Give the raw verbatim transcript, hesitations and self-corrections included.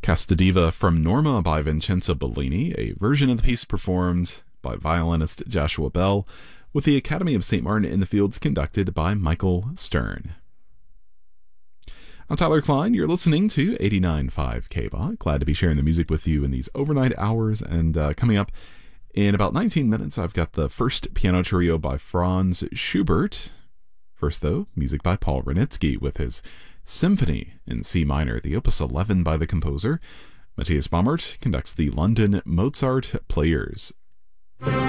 Casta Diva from Norma by Vincenzo Bellini, a version of the piece performed by violinist Joshua Bell, with the Academy of Saint Martin in the Fields conducted by Michael Stern. I'm Tyler Klein. You're listening to eighty-nine point five K B O. Glad to be sharing the music with you in these overnight hours. And uh, coming up in about nineteen minutes, I've got the first piano trio by Franz Schubert. First, though, music by Paul Wranitzky with his Symphony in C minor, the Opus eleven by the composer. Matthias Baumert conducts the London Mozart Players.